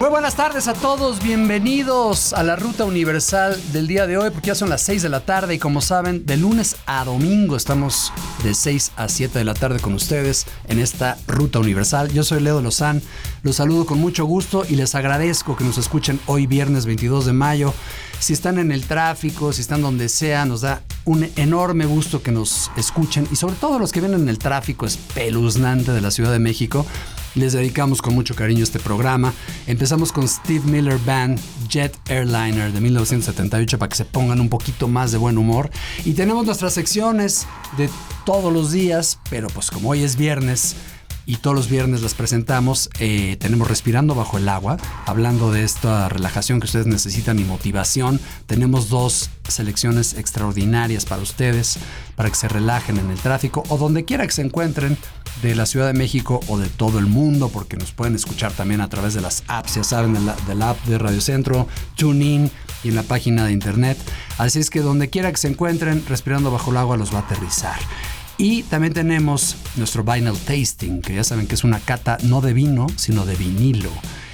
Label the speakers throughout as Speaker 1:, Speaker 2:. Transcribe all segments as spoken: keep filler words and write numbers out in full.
Speaker 1: Muy buenas tardes a todos, bienvenidos a la Ruta Universal del día de hoy, porque ya son las seis de la tarde y como saben, de lunes a domingo estamos de seis a siete de la tarde con ustedes en esta Ruta Universal. Yo soy Leo de Lozán, los saludo con mucho gusto y les agradezco que nos escuchen hoy viernes veintidós de mayo. Si están en el tráfico, si están donde sea, nos da un enorme gusto que nos escuchen y sobre todo los que vienen en el tráfico espeluznante de la Ciudad de México. Les dedicamos con mucho cariño este programa. Empezamos con Steve Miller Band, Jet Airliner de mil novecientos setenta y ocho para que se pongan un poquito más de buen humor. Y tenemos nuestras secciones de todos los días, pero pues como hoy es viernes y todos los viernes las presentamos, eh, tenemos Respirando Bajo el Agua, hablando de esta relajación que ustedes necesitan y motivación. Tenemos dos selecciones extraordinarias para ustedes, para que se relajen en el tráfico o donde quiera que se encuentren de la Ciudad de México o de todo el mundo, porque nos pueden escuchar también a través de las apps, ya saben, de la, de la app de Radio Centro, TuneIn y en la página de internet. Así es que donde quiera que se encuentren, Respirando Bajo el Agua los va a aterrizar. Y también tenemos nuestro Vinyl Tasting, que ya saben que es una cata no de vino, sino de vinilo.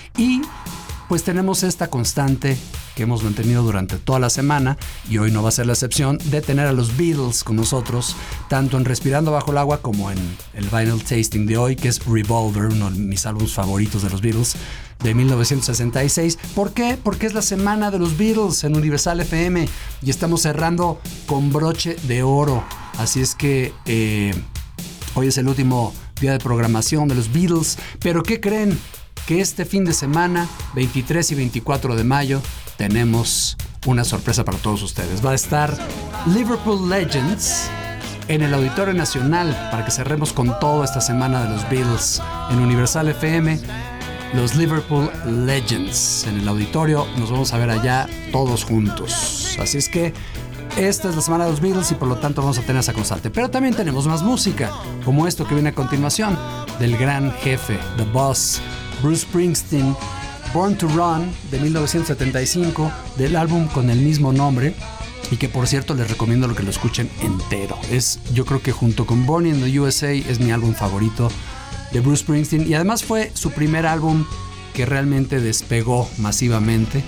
Speaker 1: Y pues tenemos esta constante que hemos mantenido durante toda la semana, y hoy no va a ser la excepción, de tener a los Beatles con nosotros, tanto en Respirando Bajo el Agua como en el Vinyl Tasting de hoy, que es Revolver, uno de mis álbumes favoritos de los Beatles, de mil novecientos sesenta y seis. ¿Por qué? Porque es la semana de los Beatles en Universal F M y estamos cerrando con broche de oro. Así es que eh, hoy es el último día de programación de los Beatles. Pero ¿qué creen? Que este fin de semana, veintitrés y veinticuatro de mayo, tenemos una sorpresa para todos ustedes. Va a estar Liverpool Legends en el Auditorio Nacional para que cerremos con toda esta semana de los Beatles en Universal F M. Los Liverpool Legends en el auditorio, nos vamos a ver allá todos juntos. Así es que esta es la semana de los Beatles y por lo tanto vamos a tener esa constante. Pero también tenemos más música, como esto que viene a continuación, del gran jefe, The Boss, Bruce Springsteen, Born to Run de mil novecientos setenta y cinco, del álbum con el mismo nombre, y que por cierto les recomiendo lo que lo escuchen entero. Es, yo creo que junto con Born in the U S A es mi álbum favorito de Bruce Springsteen, y además fue su primer álbum que realmente despegó masivamente,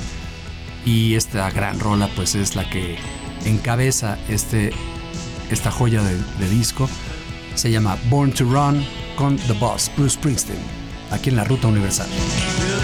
Speaker 1: y esta gran rola pues es la que encabeza este, esta joya de, de disco. Se llama Born to Run con The Boss, Bruce Springsteen, aquí en la Ruta Universal.